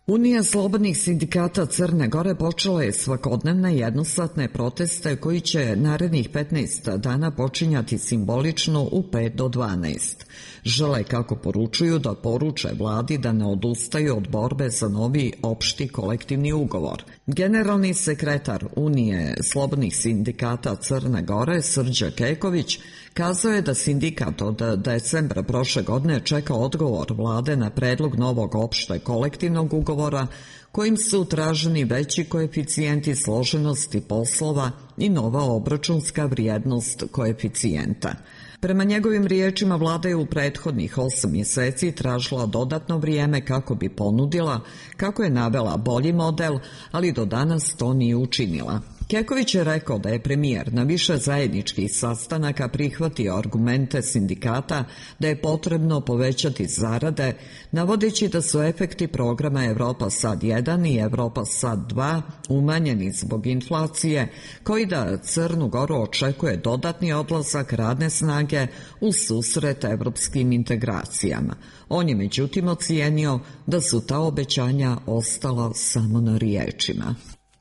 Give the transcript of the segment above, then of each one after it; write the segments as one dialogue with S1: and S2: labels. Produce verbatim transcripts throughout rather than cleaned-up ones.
S1: Unija slobodnih sindikata Crne Gore počela je svakodnevne jednosatne proteste koji će narednih petnaest dana počinjati simbolično u pet do dvanaest. Žele, kako poručuju, da poruče vladi da ne odustaju od borbe za novi opšti kolektivni ugovor. Generalni sekretar Unije slobodnih sindikata Crne Gore, Srđa Keković, kazao je da sindikat od decembra prošle godine čeka odgovor vlade na predlog novog opšte kolektivnog ugovora kojim su traženi veći koeficijenti složenosti poslova i nova obračunska vrijednost koeficijenta. Prema njegovim riječima, vlada je u prethodnih osam mjeseci tražila dodatno vrijeme kako bi ponudila, kako je navela, bolji model, ali do danas to nije učinila. Keković je rekao da je premijer na više zajedničkih sastanaka prihvatio argumente sindikata da je potrebno povećati zarade, navodeći da su efekti programa Evropa Sad jedan i Evropa Sad dva umanjeni zbog inflacije, koji da Crnu Goru očekuje dodatni odlazak radne snage u susret evropskim integracijama. On je međutim ocijenio da su ta obećanja ostala samo na riječima.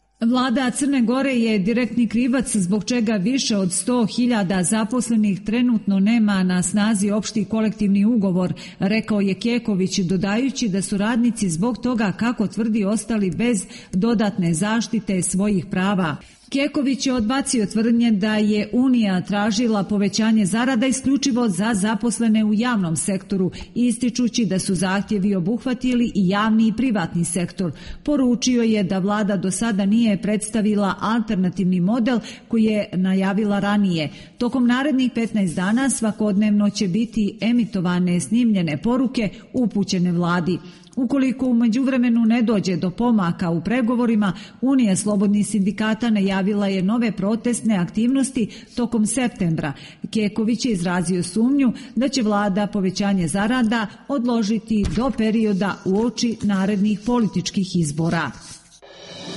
S2: Vlada Crne Gore je direktni krivac zbog čega više od sto hiljada zaposlenih trenutno nema na snazi opšti kolektivni ugovor, rekao je Keković, dodajući da su radnici zbog toga, kako tvrdi, ostali bez dodatne zaštite svojih prava. Keković je odbacio tvrdnje da je Unija tražila povećanje zarada isključivo za zaposlene u javnom sektoru, ističući da su zahtjevi obuhvatili i javni i privatni sektor. Poručio je da vlada do sada nije predstavila alternativni model koji je najavila ranije. Tokom narednih petnaest dana svakodnevno će biti emitovane snimljene poruke upućene vladi. Ukoliko u međuvremenu ne dođe do pomaka u pregovorima, Unija slobodnih sindikata najavila je nove protestne aktivnosti tokom septembra. Keković je izrazio sumnju da će vlada povećanje zarada odložiti do perioda uoči narednih političkih izbora.